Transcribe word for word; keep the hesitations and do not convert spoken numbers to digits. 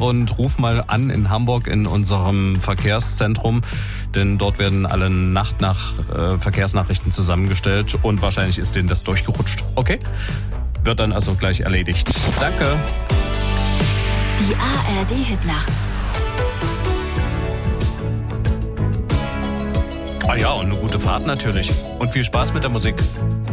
und ruf mal an in Hamburg in unserem Verkehrszentrum, denn dort werden alle Nacht nach äh, Verkehrsnachrichten zusammengestellt und wahrscheinlich ist denen das durchgerutscht. Okay? Wird dann also gleich erledigt. Danke. Die A R D-Hitnacht. Ah ja, und eine gute Fahrt natürlich. Und viel Spaß mit der Musik.